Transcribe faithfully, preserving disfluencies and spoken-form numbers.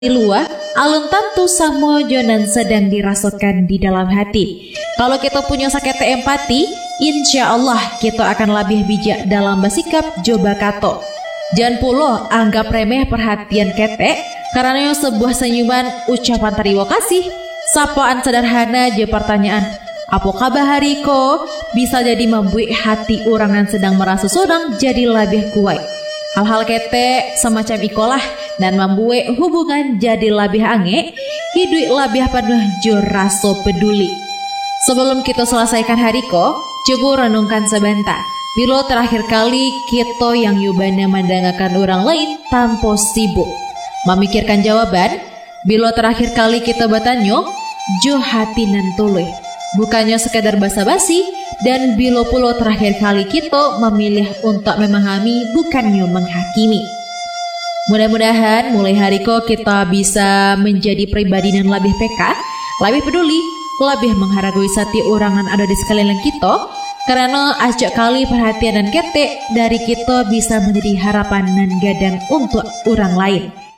di luar, alun tantu samojo nan sedang dirasakan di dalam hati. Kalau kita punya sakit empati, insya Allah kita akan lebih bijak dalam bersikap coba kato. Jangan pula anggap remeh perhatian ketek, karena sebuah senyuman, ucapan terima kasih, sapaan sederhana je pertanyaan, apa kabar hariko, bisa jadi membuat hati orang yang sedang merasa sedang jadi lebih kuat. Hal-hal ketek semacam ikolah dan membuat hubungan jadi lebih ange, hidup lebih penuh jo rasa peduli. Sebelum kita selesaikan hariko, coba renungkan sebentar. Bila terakhir kali kita yang yubana mendengarkan orang lain tanpa sibuk memikirkan jawaban, bila terakhir kali kita bertanya, jo hati nan tuluy, bukannya sekadar basa-basi, dan bila pula terakhir kali kita memilih untuk memahami bukannya menghakimi. Mudah-mudahan mulai hari ko kita bisa menjadi pribadi yang lebih peka, lebih peduli, lebih menghargai setiap orang yang ada di sekeliling kita, karena acak kali perhatian dan ketek dari kita bisa menjadi harapan dan gadang untuk orang lain.